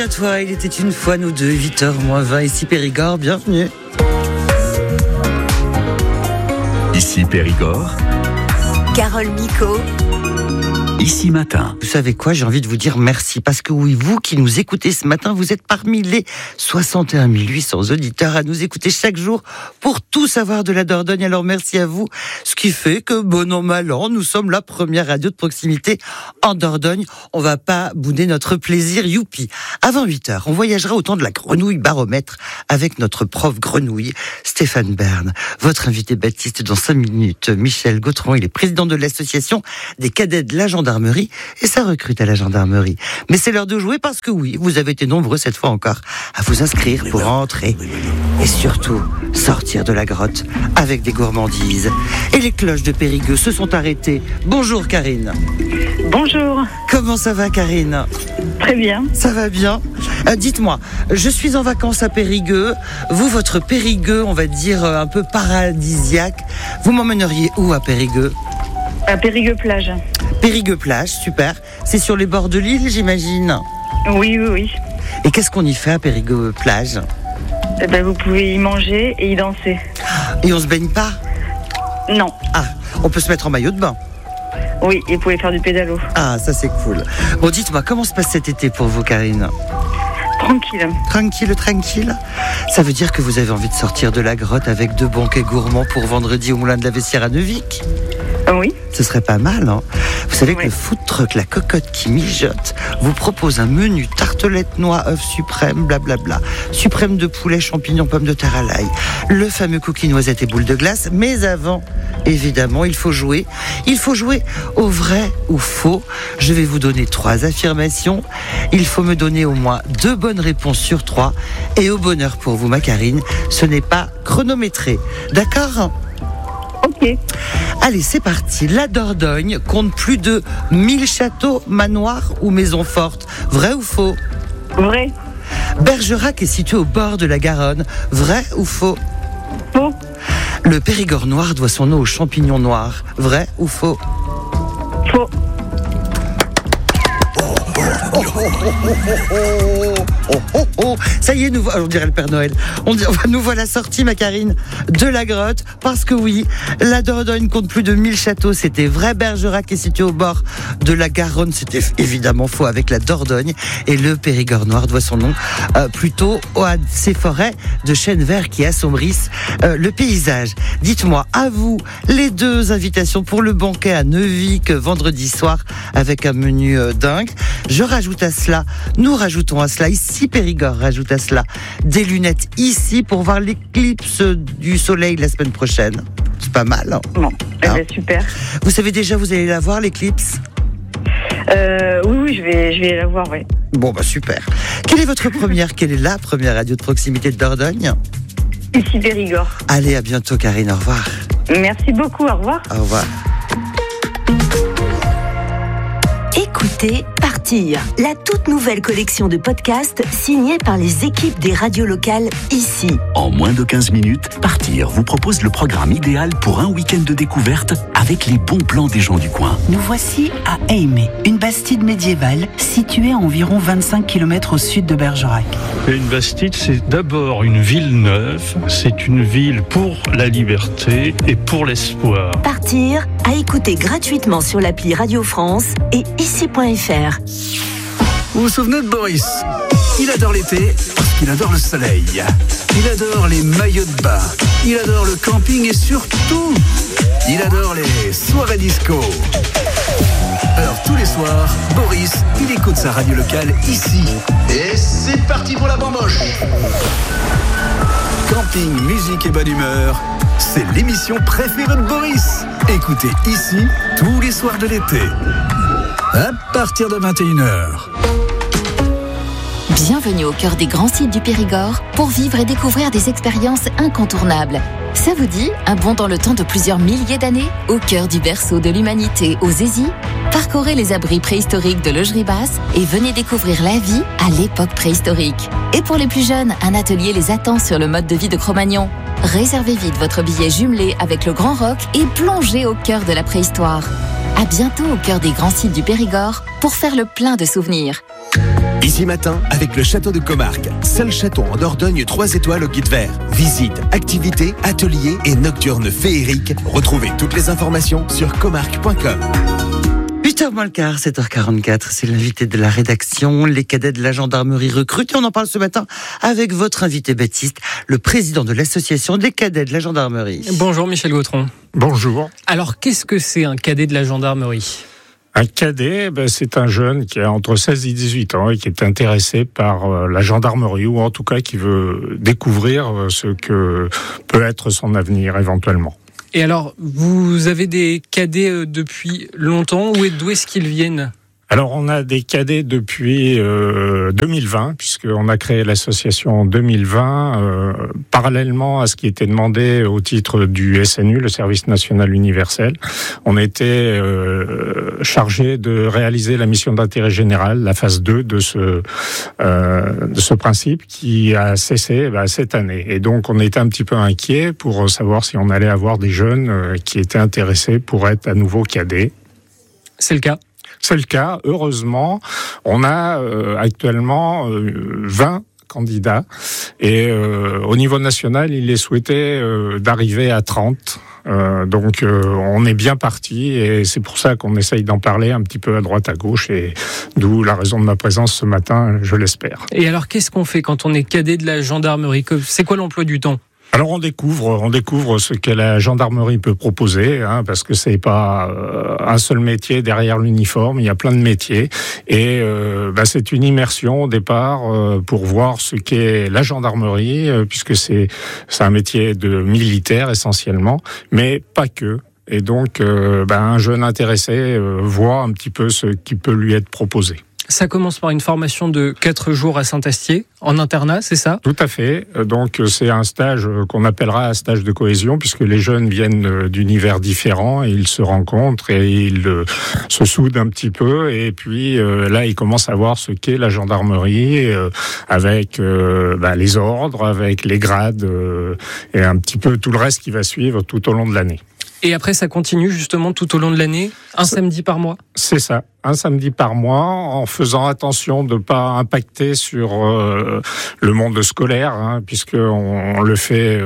à toi, il était une fois nous deux, 8h-20, ici Périgord, bienvenue. Ici Périgord. Carole Micot. Ici Matin. Vous savez quoi, j'ai envie de vous dire merci, parce que oui, vous qui nous écoutez ce matin, vous êtes parmi les 61 800 auditeurs à nous écouter chaque jour pour tout savoir de la Dordogne, alors merci à vous, ce qui fait que, bon an, mal an, nous sommes la première radio de proximité en Dordogne. On va pas bouder notre plaisir, youpi. Avant 8h, on voyagera au temps de la grenouille baromètre avec notre prof grenouille, Stéphane Bern. Votre invité Baptiste dans 5 minutes, Michel Gautron, il est président de l'association des cadets de la gendarmerie et ça recrute à la gendarmerie. Mais c'est l'heure de jouer parce que oui, vous avez été nombreux cette fois encore à vous inscrire pour entrer et surtout sortir de la grotte avec des gourmandises. Et les cloches de Périgueux se sont arrêtées. Bonjour Karine. Bonjour. Comment ça va Karine ? Très bien. Ça va bien. Dites-moi, je suis en vacances à Périgueux. Vous, votre Périgueux, on va dire un peu paradisiaque. Vous m'emmèneriez où à Périgueux ? À Périgueux-Plage. Périgueux-Plage, super. C'est sur les bords de l'île, j'imagine ? Oui. Et qu'est-ce qu'on y fait à Périgueux-Plage ? Vous pouvez y manger et y danser. Et on se baigne pas ? Non. Ah, on peut se mettre en maillot de bain ? Oui, et vous pouvez faire du pédalo. Ah, ça c'est cool. Bon, dites-moi, comment se passe cet été pour vous, Karine ? Tranquille. Tranquille. Ça veut dire que vous avez envie de sortir de la grotte avec 2 banquets gourmands pour vendredi au Moulin de la Vessière à Neuvic ? Oui. Ce serait pas mal, hein ? Vous savez que Oui. le food truck La Cocotte qui mijote vous propose un menu tartelette noix, œuf suprême, blablabla, suprême de poulet, champignons, pommes de terre à l'ail, le fameux cookie noisette et boule de glace. Mais avant, évidemment, il faut jouer. Il faut jouer au vrai ou faux. Je vais vous donner 3 affirmations. Il faut me donner au moins 2 bonnes réponses sur 3. Et au bonheur pour vous, ma Karine, ce n'est pas chronométré. D'accord ? Ok. Allez, c'est parti. La Dordogne compte plus de 1000 châteaux, manoirs ou maisons fortes. Vrai ou faux ? Vrai. Bergerac est situé au bord de la Garonne. Vrai ou faux ? Faux. Le Périgord noir doit son nom aux champignons noirs. Vrai ou faux ? Faux. Ça y est, on dirait le Père Noël. Nous voilà sortis, ma Karine, de la grotte. Parce que oui, la Dordogne compte plus de 1000 châteaux. C'était vrai. Bergerac est situé au bord de la Garonne. C'était évidemment faux avec la Dordogne. Et le Périgord noir doit son nom plutôt à ces forêts de chênes verts qui assombrissent le paysage. Dites-moi, à vous, les 2 invitations pour le banquet à Neuvic vendredi soir avec un menu dingue. Nous rajoutons à cela, ici Périgord rajoute à cela, des lunettes ici pour voir l'éclipse du soleil la semaine prochaine. C'est pas mal, hein ? Bon. Super. Vous savez déjà, vous allez la voir, l'éclipse ? Oui, je vais la voir, oui. Bon, super. Quelle est la première radio de proximité de Dordogne ? Ici Périgord. Allez, à bientôt, Karine, au revoir. Merci beaucoup, au revoir. Au revoir. Écoutez Partir, la toute nouvelle collection de podcasts signée par les équipes des radios locales ici. En moins de 15 minutes, Partir vous propose le programme idéal pour un week-end de découverte avec les bons plans des gens du coin. Nous voici à Aimé, une bastide médiévale située à environ 25 km au sud de Bergerac. Une bastide, c'est d'abord une ville neuve, c'est une ville pour la liberté et pour l'espoir. Partir, à écouter gratuitement sur l'appli Radio France et ici.fr. Vous vous souvenez de Boris ? Il adore l'été parce qu'il adore le soleil. Il adore les maillots de bain. Il adore le camping et surtout, il adore les soirées disco. Alors tous les soirs, Boris, il écoute sa radio locale ici. Et c'est parti pour la bamboche. Camping, musique et bonne humeur, c'est l'émission préférée de Boris. Écoutez ici tous les soirs de l'été. À partir de 21h. Bienvenue au cœur des grands sites du Périgord pour vivre et découvrir des expériences incontournables. Ça vous dit un bond dans le temps de plusieurs milliers d'années au cœur du berceau de l'humanité aux Zézis ? Parcourez les abris préhistoriques de Logeribas et venez découvrir la vie à l'époque préhistorique. Et pour les plus jeunes, un atelier les attend sur le mode de vie de Cro-Magnon. Réservez vite votre billet jumelé avec le Grand Rock et plongez au cœur de la préhistoire. À bientôt au cœur des grands sites du Périgord pour faire le plein de souvenirs. Ici Matin, avec le château de Comarque. Seul château en Dordogne 3 étoiles au guide vert. Visites, activités, ateliers et nocturnes féeriques. Retrouvez toutes les informations sur comarque.com. 8h moins le quart, 7h44, c'est l'invité de la rédaction. Les cadets de la gendarmerie recrutent et on en parle ce matin avec votre invité Baptiste, le président de l'association des cadets de la gendarmerie. Bonjour Michel Gautron. Bonjour. Alors qu'est-ce que c'est un cadet de la gendarmerie ? Un cadet, c'est un jeune qui a entre 16 et 18 ans et qui est intéressé par la gendarmerie, ou en tout cas qui veut découvrir ce que peut être son avenir éventuellement. Et alors, vous avez des cadets depuis longtemps, d'où est-ce qu'ils viennent ? Alors, on a des cadets depuis 2020, puisqu'on a créé l'association en 2020, parallèlement à ce qui était demandé au titre du SNU, le Service National Universel. On était chargé de réaliser la mission d'intérêt général, la phase 2 de ce principe qui a cessé cette année. Et donc, on était un petit peu inquiet pour savoir si on allait avoir des jeunes qui étaient intéressés pour être à nouveau cadets. C'est le cas ? C'est le cas, heureusement. On a actuellement 20 candidats et au niveau national, il est souhaité d'arriver à 30. Donc on est bien parti et c'est pour ça qu'on essaye d'en parler un petit peu à droite à gauche et d'où la raison de ma présence ce matin, je l'espère. Et alors qu'est-ce qu'on fait quand on est cadet de la gendarmerie ? C'est quoi l'emploi du temps ? Alors on découvre ce que la gendarmerie peut proposer, parce que c'est pas un seul métier derrière l'uniforme, il y a plein de métiers et c'est une immersion au départ pour voir ce qu'est la gendarmerie, puisque c'est un métier de militaire essentiellement, mais pas que. Et donc un jeune intéressé voit un petit peu ce qui peut lui être proposé. Ça commence par une formation de 4 jours à Saint-Astier, en internat, c'est ça ? Tout à fait. Donc c'est un stage qu'on appellera un stage de cohésion, puisque les jeunes viennent d'univers différents et ils se rencontrent et ils se soudent un petit peu. Et puis là, ils commencent à voir ce qu'est la gendarmerie, avec les ordres, avec les grades et un petit peu tout le reste qui va suivre tout au long de l'année. Et après, ça continue justement tout au long de l'année, samedi par mois ? C'est ça, un samedi par mois, en faisant attention de ne pas impacter sur le monde scolaire, puisqu'on le fait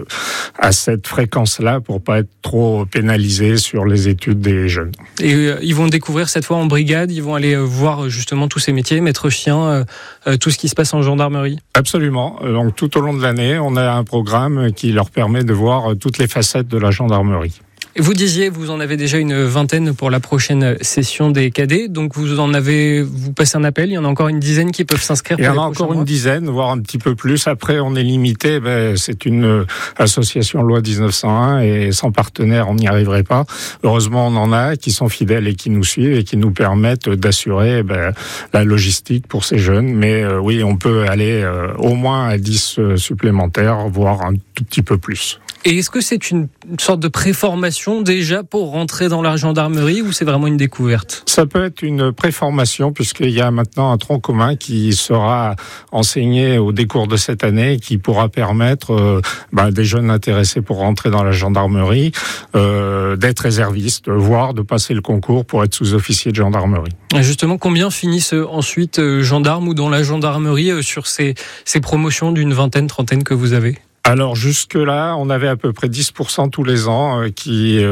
à cette fréquence-là pour pas être trop pénalisé sur les études des jeunes. Et ils vont découvrir cette fois en brigade, ils vont aller voir justement tous ces métiers, maître chien, tout ce qui se passe en gendarmerie ? Absolument. Donc tout au long de l'année, on a un programme qui leur permet de voir toutes les facettes de la gendarmerie. Vous disiez, vous en avez déjà une vingtaine pour la prochaine session des cadets, donc vous passez un appel, il y en a encore une dizaine qui peuvent s'inscrire. Il y en a encore une dizaine, voire un petit peu plus. Après, on est limité, c'est une association loi 1901 et sans partenaire, on n'y arriverait pas. Heureusement, on en a qui sont fidèles et qui nous suivent et qui nous permettent d'assurer la logistique pour ces jeunes. Mais oui, on peut aller au moins à 10 supplémentaires, voire un tout petit peu plus. Et est-ce que c'est une sorte de préformation déjà pour rentrer dans la gendarmerie ou c'est vraiment une découverte ? Ça peut être une préformation puisqu'il y a maintenant un tronc commun qui sera enseigné au décours de cette année et qui pourra permettre des jeunes intéressés pour rentrer dans la gendarmerie d'être réservistes, voire de passer le concours pour être sous-officier de gendarmerie. Et justement, combien finissent ensuite gendarmes ou dans la gendarmerie sur ces promotions d'une vingtaine, trentaine que vous avez ? Alors jusque-là, on avait à peu près 10% tous les ans qui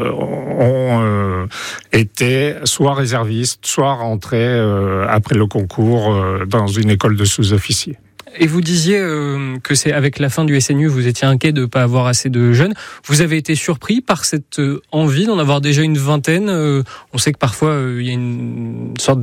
ont été soit réservistes, soit rentrés après le concours dans une école de sous-officiers. Et vous disiez que c'est avec la fin du SNU, vous étiez inquiet de ne pas avoir assez de jeunes. Vous avez été surpris par cette envie d'en avoir déjà une vingtaine. On sait que parfois, il y a une sorte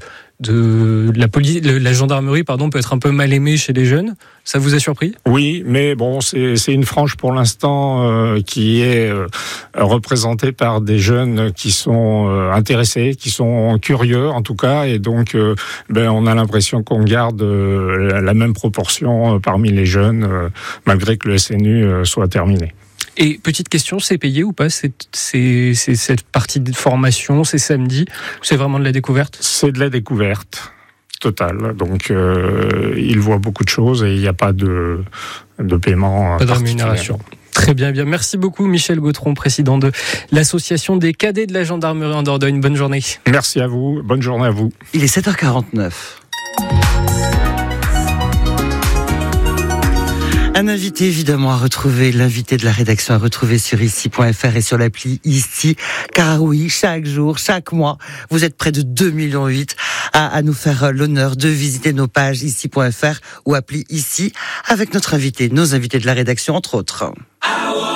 la gendarmerie peut être un peu mal aimée chez les jeunes. Ça vous a surpris ? Oui, mais bon, c'est une frange pour l'instant qui est représentée par des jeunes qui sont intéressés, qui sont curieux en tout cas, et donc on a l'impression qu'on garde la même proportion parmi les jeunes, malgré que le SNU soit terminé. Et petite question, c'est payé ou pas cette partie de formation, c'est samedi, ou c'est vraiment de la découverte ? C'est de la découverte totale. Donc il voit beaucoup de choses et il n'y a pas de paiement. Pas de rémunération. Très bien. Merci beaucoup Michel Gautron, président de l'association des cadets de la gendarmerie en Dordogne. Bonne journée. Merci à vous, bonne journée à vous. Il est 7h49. Un invité évidemment à retrouver, l'invité de la rédaction à retrouver sur ici.fr et sur l'appli Ici, car oui, chaque jour, chaque mois, vous êtes près de 2,8 millions à nous faire l'honneur de visiter nos pages ici.fr ou appli Ici avec notre invité, nos invités de la rédaction entre autres.